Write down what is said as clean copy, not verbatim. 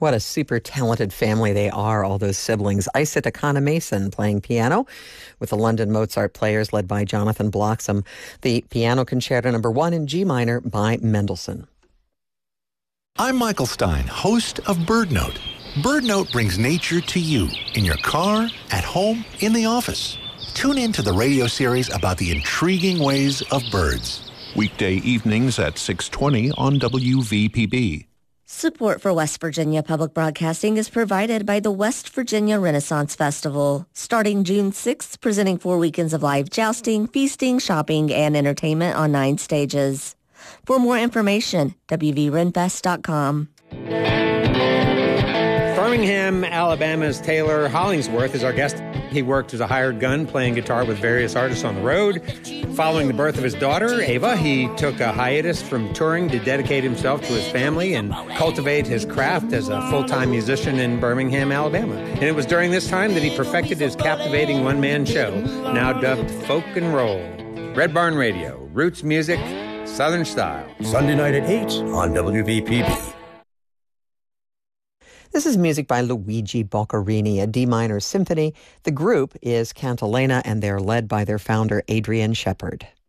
What a super talented family they are, all those siblings. Isa Takana Mason playing piano with the London Mozart Players led by Jonathan Bloxham. The Piano Concerto No. 1 in G minor by Mendelssohn. I'm Michael Stein, host of BirdNote. BirdNote brings nature to you in your car, at home, in the office. Tune in to the radio series about the intriguing ways of birds. Weekday evenings at 6:20 on WVPB. Support for West Virginia Public Broadcasting is provided by the West Virginia Renaissance Festival, starting June 6th, presenting 4 weekends of live jousting, feasting, shopping, and entertainment on 9 stages. For more information, wvrenfest.com. Birmingham, Alabama's Taylor Hollingsworth is our guest. He worked as a hired gun playing guitar with various artists on the road. Following the birth of his daughter, Ava, he took a hiatus from touring to dedicate himself to his family and cultivate his craft as a full-time musician in Birmingham, Alabama. And it was during this time that he perfected his captivating one-man show, now dubbed Folk and Roll. Red Barn Radio, roots music, Southern style. Sunday night at 8 on WVPB. This is music by Luigi Boccherini, a D minor symphony. The group is Cantilena, and they're led by their founder, Adrian Shepard.